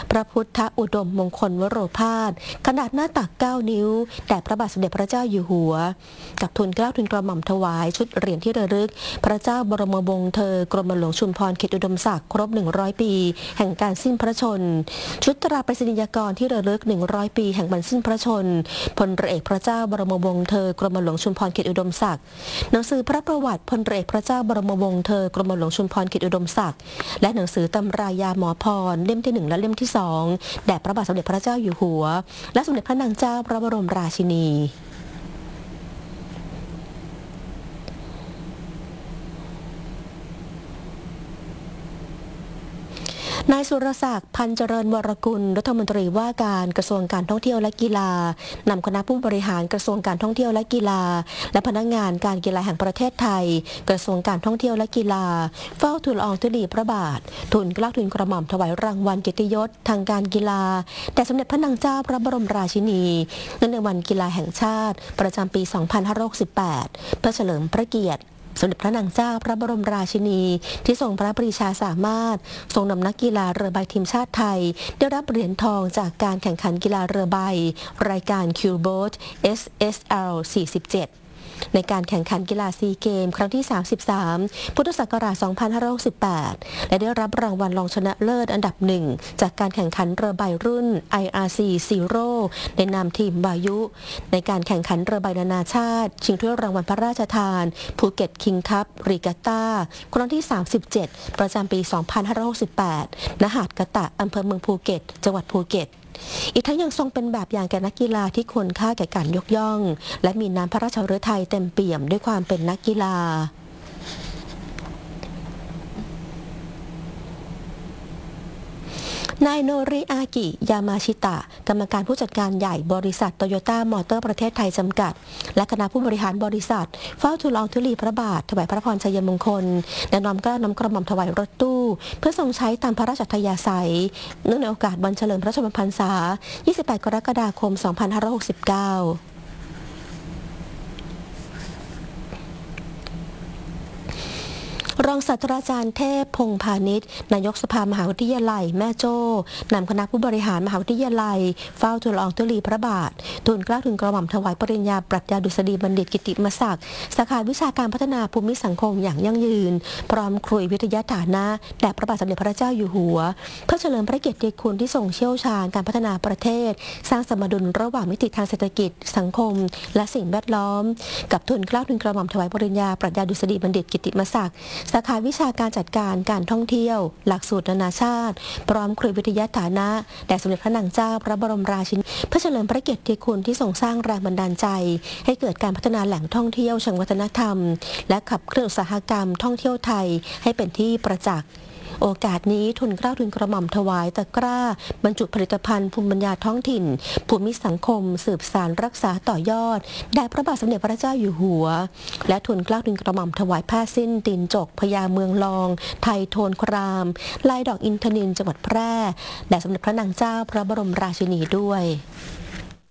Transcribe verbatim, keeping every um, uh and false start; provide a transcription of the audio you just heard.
พระพุทธอุดมมงคลวโรภาสขนาดหน้าตักเก้านิ้วแด่พระบาทสมเด็จพระเจ้าอยู่หัวกับทุนเกล้าทุนกระหม่อมถวายชุดเหรียญที่ระลึกพระเจ้าบรมวงศ์เธอกรมหลวงชุมพรเขตอุดมศักดิ์ครบหนึ่งร้อยปีแห่งการสิ้นพระชนชุดตราไปรษณียากรที่ระลึกหนึ่งร้อยปีแห่งวันสิ้นพระชนพลเรือเอกพระเจ้าบรมวงศ์เธอกรมหลวงชุมพรเขตอุดมศักดิ์หนังสือพระประวัติพลเรือเอกพระเจ้าบรมวงศ์เธอกรมหลวงชุมพรเขตอุดมศักดิ์และหนังสือตำรายาหมอพรเล่มที่หนึ่งและเล่มที่สองแด่พระบาทสมเด็จพระเจ้าอยู่หัวและสมเด็จพระนางเจ้าพระบรมราชินีนายสุรศักดิ์พันเจริญวรกุลรัฐมนตรีว่าการกระทรวงการท่องเที่ยวและกีฬานำคณะผู้บริหารกระทรวงการท่องเที่ยวและกีฬาและพนักงานการกีฬาแห่งประเทศไทยกระทรวงการท่องเที่ยวและกีฬาเฝ้าทูลละอองธุลีพระบาททูลเกล้าทูลกระหม่อมถวายรางวัลเกียรติยศทางการกีฬาแด่สมเด็จพระนางเจ้าพระบรมราชินีเนื่องในวันกีฬาแห่งชาติประจำปี สองพันห้าร้อยหกสิบแปด เพื่อเฉลิมพระเกียรติสมเด็จพระนางเจ้าพระบรมราชินีที่ทรงพระปรีชาสามารถทรงนำนักกีฬาเรือใบทีมชาติไทยได้รับเหรียญทองจากการแข่งขันกีฬาเรือใบรายการ คิว โบท เอส เอส แอล สี่สิบเจ็ดในการแข่งขันกีฬาซีเกมครั้งที่สามสิบสามพุทธศักราชสองพันห้าร้อยหกสิบแปดและได้รับรางวัลรองชนะเลิศอันดับหนึ่งจากการแข่งขันเรือใบรุ่น ไอ อาร์ ซี Zero ในนามทีมวายุในการแข่งขันเรือใบนานาชาติชิงถ้วยรางวัลพระราชทานภูเก็ตคิงคัพรีกาต้าครั้งที่สามสิบเจ็ดประจำปีสองพันห้าร้อยหกสิบแปดณหาดกะตะอำเภอเมืองภูเก็ตจังหวัดภูเก็ตอีกทั้งยังทรงเป็นแบบอย่างแก่นักกีฬาที่ควรค่าแก่การยกย่องและมีน้ำพระราชฤทัยเต็มเปี่ยมด้วยความเป็นนักกีฬานายโนริอากิยามาชิตะกรรมการผู้จัดการใหญ่บริษัทโตโยต้ามอเตอร์ประเทศไทยจำกัดและคณะผู้บริหารบริษัทเฝ้าทูลละอองธุลีพระบาทถวายพระพรชัยมงคลและน้อมเกล้าน้อมกระหม่อมถวายรถตู้เพื่อทรงใช้ตามพระราชอัธยาศัยเนื่องในโอกาสวันเฉลิมพระชนมพรรษายี่สิบแปดกรกฎาคมสองพันห้าร้อยหกสิบเก้ารองศาสตราจารย์เทพพงษ์พาณิชย์นายกสภามหาวิทยาลัยแม่โจ้นำคณะผู้บริหารมหาวิทยาลัยเฝ้าทูลละอองธุลีพระบาททูลเกล้าทูลกระหม่อมถวายปริญญาปรัชญาดุษฎีบัณฑิตกิตติมศักดิ์สาขาวิชาการพัฒนาภูมิสังคมอย่างยั่งยืนพร้อมครุยวิทยาฐานะแด่พระบาทสมเด็จพระเจ้าอยู่หัวเพื่อเฉลิมพระเกียรติคุณที่ทรงเชี่ยวชาญการพัฒนาประเทศสร้างสมดุลระหว่างมิติทางเศรษฐกิจสังคมและสิ่งแวดล้อมกับทูลเกล้าทูลกระหม่อมถวายปริญญาปรัชญาดุษฎีบัณฑิตกิตติมศักดิ์สาขาวิชาการจัดการการท่องเที่ยวหลักสูตรนานาชาติพร้อมครุยวิทยาฐานะแด่สมเด็จพระนางเจ้าพระบรมราชินีเพื่อเฉลิมพระเกียรติคุณที่ทรงสร้างแรงบันดาลใจให้เกิดการพัฒนาแหล่งท่องเที่ยวเชิงวัฒนธรรมและขับเคลื่อนอุตสาหกรรมท่องเที่ยวไทยให้เป็นที่ประจักษ์โอกาสนี้ทุนเกล้าทุนกระหม่อมถวายตะกร้าบรรจุผลิตภัณฑ์ภูมิปัญญาท้องถิ่นภูมิสังคมสืบสานรักษาต่อยอดแด่พระบาทสมเด็จพระเจ้าอยู่หัวและทุนเกล้าทุนกระหม่อมถวายผ้าสิ้นตีนจกพญาเมืองรองไทยโทนครามลายดอกอินทนิลจังหวัดแพร่แด่สมเด็จพระนางเจ้าพระบรมราชินีด้วย